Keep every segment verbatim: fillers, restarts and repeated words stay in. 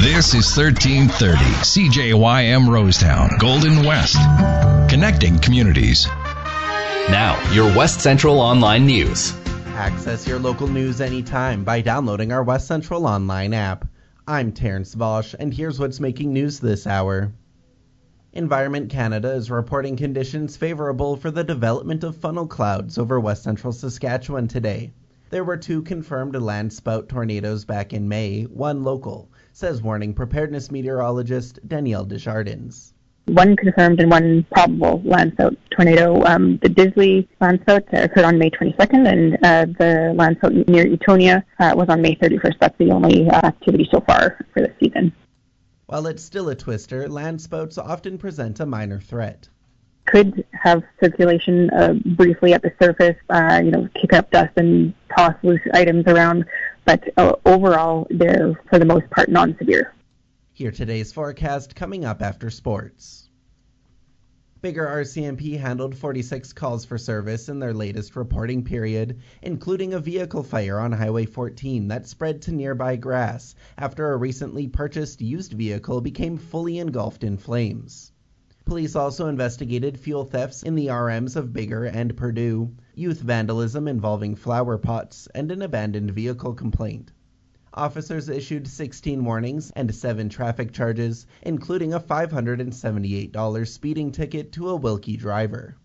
This is thirteen thirty C J Y M Rosetown, Golden West, connecting communities. Now, your West Central Online News. Access your local news anytime by downloading our West Central Online app. I'm Terrence Vosch, and here's what's making news this hour. Environment Canada is reporting conditions favorable for the development of funnel clouds over West Central Saskatchewan today. There were two confirmed landspout tornadoes back in May, one local, says warning preparedness meteorologist Danielle Desjardins. One confirmed and one probable landspout tornado. Um, the Disley landspout occurred on May twenty-second, and uh, the landspout near Etonia uh, was on May thirty-first. That's the only uh, activity so far for this season. While it's still a twister, landspouts often present a minor threat. Could have circulation uh, briefly at the surface, uh, you know, kick up dust and toss loose items around, but uh, overall, they're, for the most part, non-severe. Here today's forecast coming up after sports. Bigger R C M P handled forty-six calls for service in their latest reporting period, including a vehicle fire on Highway fourteen that spread to nearby grass after a recently purchased used vehicle became fully engulfed in flames. Police also investigated fuel thefts in the R Ms of Bigger and Purdue, youth vandalism involving flower pots, and an abandoned vehicle complaint. Officers issued sixteen warnings and seven traffic charges, including a five hundred seventy-eight dollars speeding ticket to a Wilkie driver.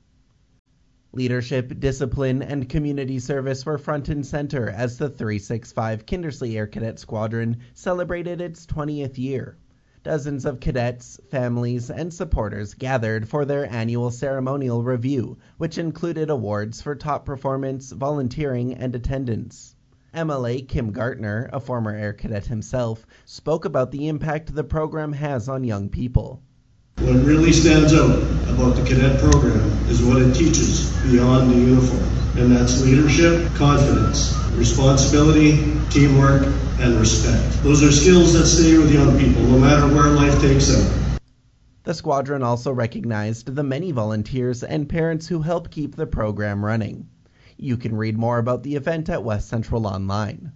Leadership, discipline, and community service were front and center as the three sixty-five Kindersley Air Cadet Squadron celebrated its twentieth year. Dozens of cadets, families, and supporters gathered for their annual ceremonial review, which included awards for top performance, volunteering, and attendance. M L A Kim Gartner, a former Air Cadet himself, spoke about the impact the program has on young people. What really stands out about the cadet program is what it teaches beyond the uniform, and that's leadership, confidence, responsibility, teamwork, and respect. Those are skills that stay with young people no matter where life takes them. The squadron also recognized the many volunteers and parents who help keep the program running. You can read more about the event at West Central Online.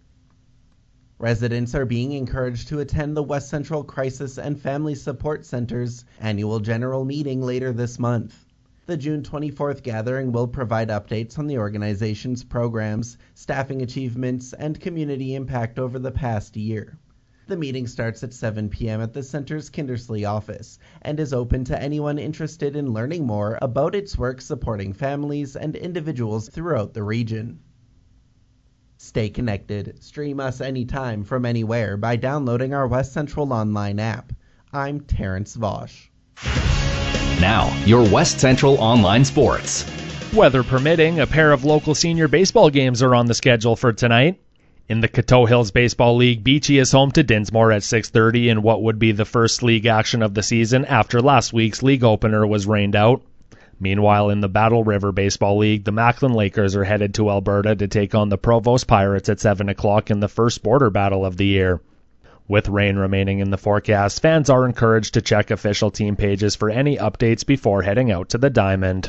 Residents are being encouraged to attend the West Central Crisis and Family Support Center's annual general meeting later this month. The June twenty-fourth gathering will provide updates on the organization's programs, staffing achievements, and community impact over the past year. The meeting starts at seven p.m. at the center's Kindersley office and is open to anyone interested in learning more about its work supporting families and individuals throughout the region. Stay connected. Stream us anytime from anywhere by downloading our West Central Online app. I'm Terrence Vosch. Now, your West Central Online Sports. Weather permitting, a pair of local senior baseball games are on the schedule for tonight. In the Coteau Hills Baseball League, Beachy is home to Dinsmore at six thirty in what would be the first league action of the season after last week's league opener was rained out. Meanwhile, in the Battle River Baseball League, the Macklin Lakers are headed to Alberta to take on the Provost Pirates at seven o'clock in the first border battle of the year. With rain remaining in the forecast, fans are encouraged to check official team pages for any updates before heading out to the Diamond.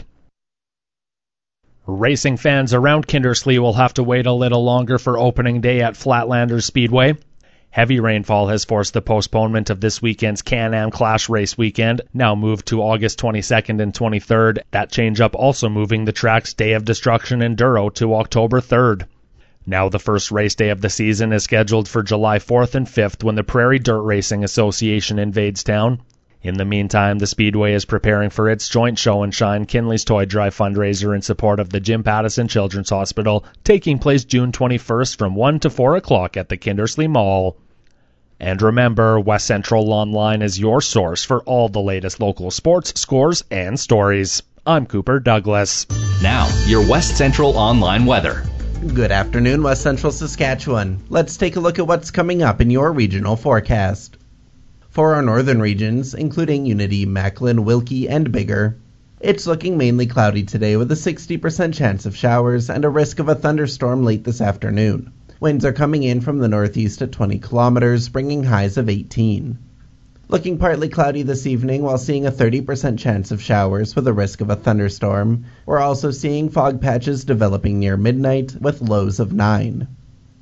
Racing fans around Kindersley will have to wait a little longer for opening day at Flatlanders Speedway. Heavy rainfall has forced the postponement of this weekend's Can-Am Clash race weekend, now moved to August twenty-second and twenty-third, that change-up also moving the track's Day of Destruction Enduro to October third. Now the first race day of the season is scheduled for July fourth and fifth when the Prairie Dirt Racing Association invades town. In the meantime, the Speedway is preparing for its joint Show and Shine Kinley's Toy Drive fundraiser in support of the Jim Pattison Children's Hospital, taking place June twenty-first from one to four o'clock at the Kindersley Mall. And remember, West Central Online is your source for all the latest local sports, scores, and stories. I'm Cooper Douglas. Now, your West Central Online weather. Good afternoon, West Central Saskatchewan. Let's take a look at what's coming up in your regional forecast. For our northern regions, including Unity, Macklin, Wilkie, and Bigger, it's looking mainly cloudy today with a sixty percent chance of showers and a risk of a thunderstorm late this afternoon. Winds are coming in from the northeast at twenty kilometers, bringing highs of eighteen. Looking partly cloudy this evening while seeing a thirty percent chance of showers with a risk of a thunderstorm. We're also seeing fog patches developing near midnight with lows of nine.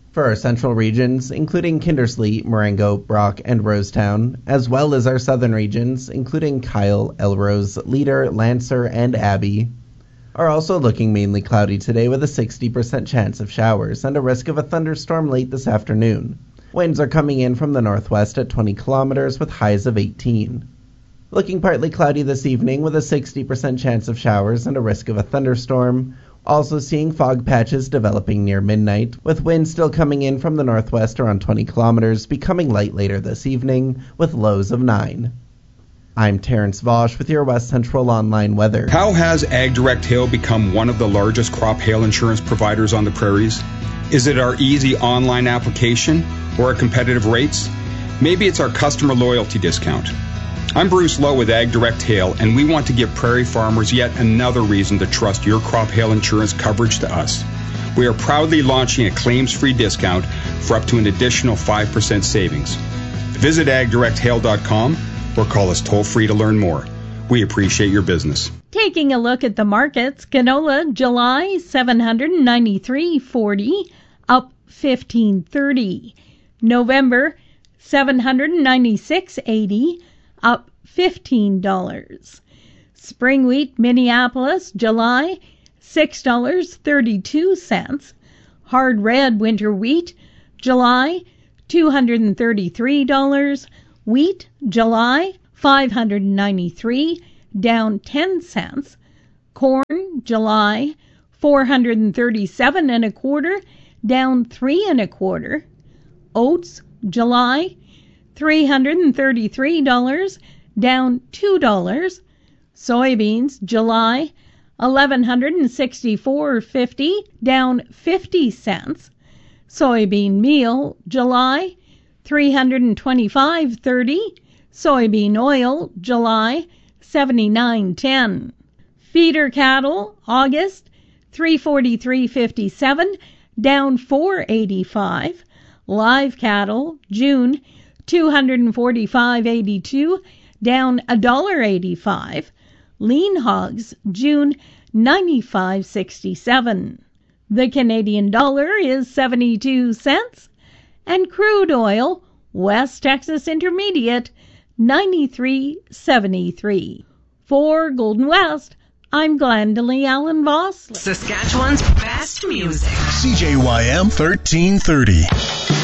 For our central regions, including Kindersley, Marengo, Brock, and Rosetown, as well as our southern regions, including Kyle, Elrose, Leader, Lancer, and Abbey, are also looking mainly cloudy today with a sixty percent chance of showers and a risk of a thunderstorm late this afternoon. Winds are coming in from the northwest at twenty kilometers with highs of eighteen. Looking partly cloudy this evening with a sixty percent chance of showers and a risk of a thunderstorm. Also seeing fog patches developing near midnight, with winds still coming in from the northwest around twenty kilometers, becoming light later this evening, with lows of nine. I'm Terrence Vosch with your West Central Online weather. How has AgDirect Hail become one of the largest crop hail insurance providers on the prairies? Is it our easy online application or our competitive rates? Maybe it's our customer loyalty discount. I'm Bruce Lowe with AgDirect Hail, and we want to give prairie farmers yet another reason to trust your crop hail insurance coverage to us. We are proudly launching a claims-free discount for up to an additional five percent savings. Visit ag direct hail dot com or call us toll-free to learn more. We appreciate your business. Taking a look at the markets, canola July seven ninety-three forty, up fifteen thirty. November seven ninety-six eighty, up fifteen dollars. Spring wheat Minneapolis July six dollars and thirty-two cents. Hard red winter wheat July two hundred thirty-three dollars. Wheat July five hundred ninety-three dollars, down ten cents. Corn July four hundred thirty-seven and a quarter, down three and a quarter. Oats July three hundred thirty-three dollars, down two dollars. Soybeans July eleven sixty-four fifty, down fifty cents. Soybean meal July three hundred twenty-five thirty. Soybean oil July seventy-nine ten. Feeder cattle August three forty-three fifty-seven, down four eighty-five. Live cattle June two hundred forty-five eighty-two, down one dollar eighty-five. Lean hogs June ninety-five sixty-seven. The Canadian dollar is seventy-two cents, and crude oil West Texas Intermediate ninety-three seventy-three. For Golden West, I'm Glendalee Allen Vosley. Saskatchewan's best music. C J Y M thirteen thirty.